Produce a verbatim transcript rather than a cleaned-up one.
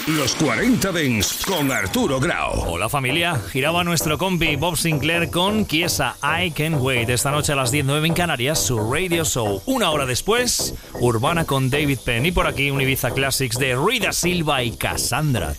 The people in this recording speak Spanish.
Los cuarenta Dents con Arturo Grau. Hola familia, giraba nuestro compi Bob Sinclair con Chiesa, I Can't Wait. Esta noche a las diez nueve en Canarias, su radio show. Una hora después, Urbana con David Penn. Y por aquí un Ibiza Classics de Rita Silva y Cassandra.